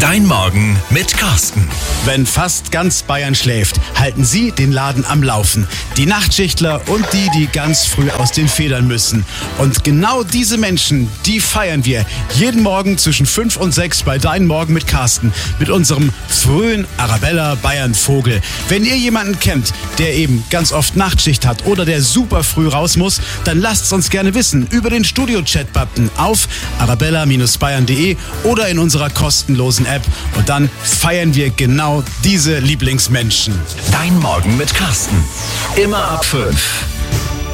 Dein Morgen mit Carsten. Wenn fast ganz Bayern schläft, halten sie den Laden am Laufen. Die Nachtschichtler und die ganz früh aus den Federn müssen. Und genau diese Menschen, die feiern wir jeden Morgen zwischen 5 und 6 bei Dein Morgen mit Carsten. Mit unserem frühen Arabella Bayern Vogel. Wenn ihr jemanden kennt, der eben ganz oft Nachtschicht hat oder der super früh raus muss, dann lasst es uns gerne wissen über den Studio-Chat-Button auf arabella-bayern.de oder in unserer kostenlosen App. Und dann feiern wir genau diese Lieblingsmenschen. Dein Morgen mit Carsten. Immer ab 5.